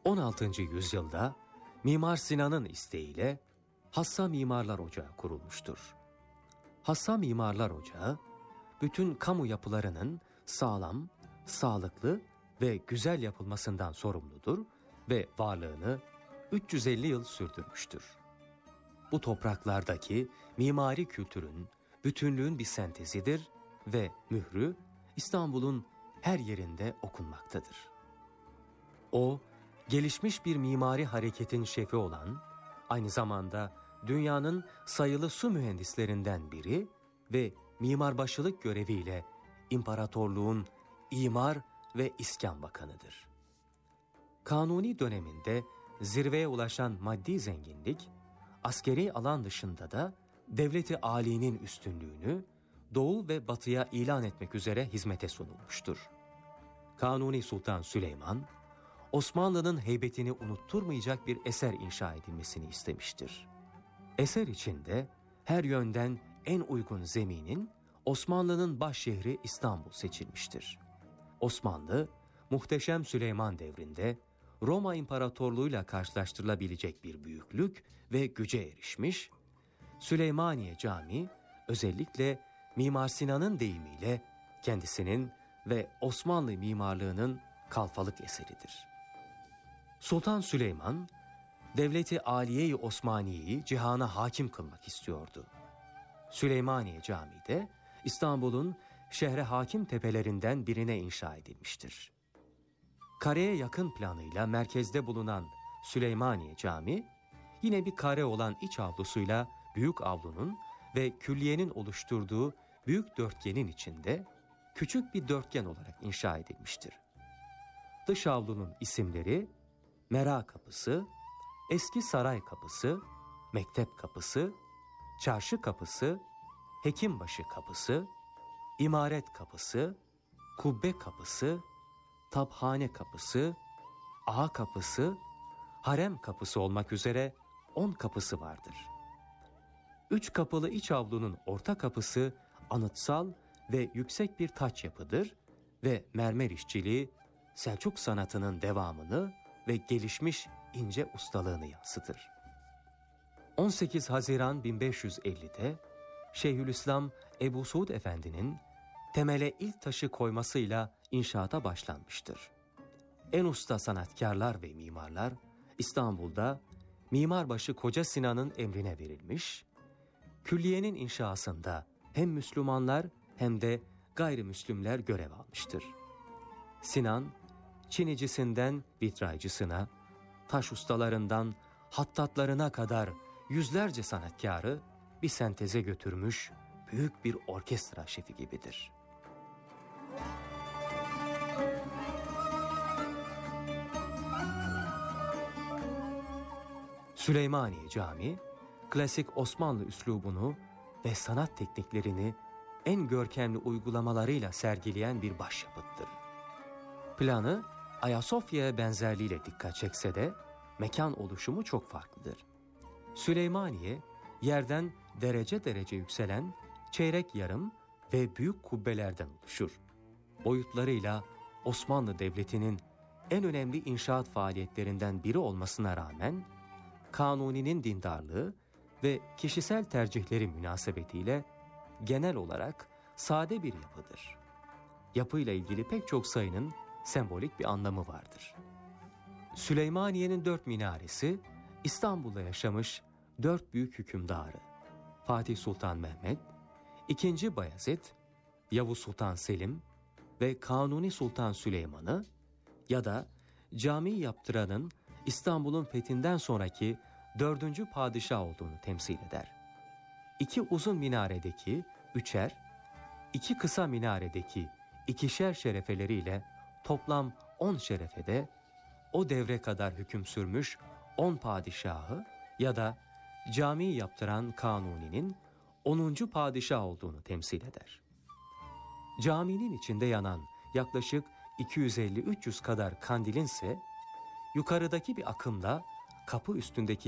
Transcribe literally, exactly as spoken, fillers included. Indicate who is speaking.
Speaker 1: on altıncı yüzyılda Mimar Sinan'ın isteğiyle Hassa Mimarlar Ocağı kurulmuştur. Hassa Mimarlar Ocağı, bütün kamu yapılarının sağlam, sağlıklı ve güzel yapılmasından sorumludur ve varlığını üç yüz elli yıl sürdürmüştür. Bu topraklardaki mimari kültürün, bütünlüğün bir sentezidir ve mührü İstanbul'un her yerinde okunmaktadır. O, gelişmiş bir mimari hareketin şefi olan, aynı zamanda dünyanın sayılı su mühendislerinden biri ve mimarbaşılık göreviyle imparatorluğun imar ve iskan bakanıdır. Kanuni döneminde zirveye ulaşan maddi zenginlik, askeri alan dışında da devleti âlinin üstünlüğünü doğu ve batıya ilan etmek üzere hizmete sunulmuştur. Kanuni Sultan Süleyman, Osmanlı'nın heybetini unutturmayacak bir eser inşa edilmesini istemiştir. Eser içinde her yönden en uygun zeminin Osmanlı'nın başşehri İstanbul seçilmiştir. Osmanlı, Muhteşem Süleyman devrinde Roma İmparatorluğu'yla karşılaştırılabilecek bir büyüklük ve güce erişmiş, Süleymaniye Camii özellikle Mimar Sinan'ın deyimiyle kendisinin ve Osmanlı mimarlığının kalfalık eseridir. Sultan Süleyman, Devleti Aliye-i Osmaniye'yi cihana hakim kılmak istiyordu. Süleymaniye Camii de İstanbul'un şehre hakim tepelerinden birine inşa edilmiştir. Kareye yakın planıyla merkezde bulunan Süleymaniye Camii, yine bir kare olan iç avlusuyla büyük avlunun ve külliyenin oluşturduğu büyük dörtgenin içinde küçük bir dörtgen olarak inşa edilmiştir. Dış avlunun isimleri Mera Kapısı, Eski Saray Kapısı, Mektep Kapısı, Çarşı Kapısı, Hekimbaşı Kapısı, İmaret Kapısı, Kubbe Kapısı, Taphane Kapısı, Ağa Kapısı, Harem Kapısı olmak üzere on kapısı vardır. Üç kapılı iç avlunun orta kapısı anıtsal ve yüksek bir taç yapıdır ve mermer işçiliği Selçuk sanatının devamını ve gelişmiş ince ustalığını yansıtır. on sekiz Haziran bin beş yüz ellide Şeyhülislam Ebu Suud Efendi'nin temele ilk taşı koymasıyla inşaata başlanmıştır. En usta sanatkarlar ve mimarlar İstanbul'da Mimarbaşı Koca Sinan'ın emrine verilmiş, külliyenin inşasında hem Müslümanlar hem de gayrimüslimler görev almıştır. Sinan, çinicisinden vitraycısına, taş ustalarından hattatlarına kadar yüzlerce sanatkarı bir senteze götürmüş büyük bir orkestra şefi gibidir. Süleymaniye Camii, klasik Osmanlı üslubunu ve sanat tekniklerini en görkemli uygulamalarıyla sergileyen bir başyapıttır. Planı Ayasofya'ya benzerliğiyle dikkat çekse de mekan oluşumu çok farklıdır. Süleymaniye, yerden derece derece yükselen çeyrek yarım ve büyük kubbelerden oluşur. Boyutlarıyla Osmanlı Devleti'nin en önemli inşaat faaliyetlerinden biri olmasına rağmen, Kanuni'nin dindarlığı ve kişisel tercihleri münasebetiyle genel olarak sade bir yapıdır. Yapıyla ilgili pek çok sayının sembolik bir anlamı vardır. Süleymaniye'nin dört minaresi, İstanbul'da yaşamış dört büyük hükümdarı, Fatih Sultan Mehmet, ikinci. Bayezid, Yavuz Sultan Selim ve Kanuni Sultan Süleyman'ı ya da cami yaptıranın İstanbul'un fethinden sonraki dördüncü padişah olduğunu temsil eder. İki uzun minaredeki üçer, iki kısa minaredeki ikişer şerefeleriyle toplam on şerefede o devre kadar hüküm sürmüş on padişahı ya da cami yaptıran Kanuni'nin onuncu padişah olduğunu temsil eder. Caminin içinde yanan yaklaşık iki yüz elli üç yüz kadar kandilinse yukarıdaki bir akımla kapı üstündeki